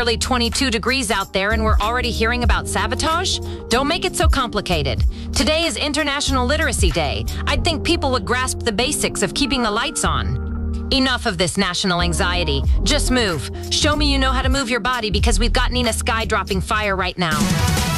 barely 22 degrees out there and we're already hearing about sabotage? Don't make it so complicated. Today is International Literacy Day. I'd think people would grasp the basics of keeping the lights on. Enough of this national anxiety. Just move. Show me you know how to move your body because we've got Nina Sky dropping fire right now.